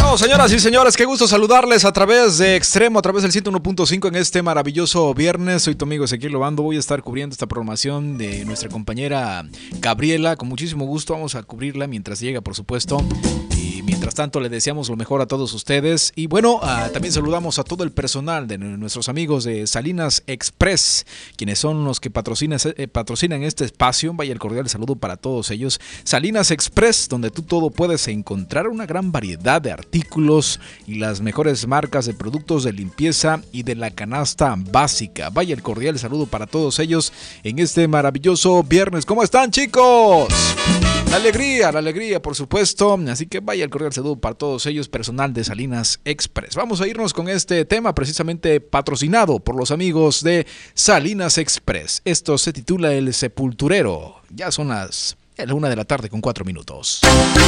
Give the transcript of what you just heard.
Bueno, señoras y señores, qué gusto saludarles a través de Extremo, a través del 101.5 en este maravilloso viernes. Soy tu amigo Ezequiel Obando, voy a estar cubriendo esta programación de nuestra compañera Gabriela. Con muchísimo gusto vamos a cubrirla mientras llega, por supuesto. Y mientras tanto le deseamos lo mejor a todos ustedes. Y bueno, también saludamos a todo el personal de nuestros amigos de Salinas Express, quienes son los que patrocinan este espacio. Vaya el cordial saludo para todos ellos. Salinas Express, donde tú todo puedes encontrar una gran variedad de artículos y las mejores marcas de productos de limpieza y de la canasta básica. Vaya el cordial saludo para todos ellos en este maravilloso viernes. ¿Cómo están, chicos? La alegría, por supuesto. Así que vaya el cordial saludo para todos ellos, personal de Salinas Express. Vamos a irnos con este tema precisamente patrocinado por los amigos de Salinas Express. Esto se titula El Sepulturero. Ya son las 1:04 p.m.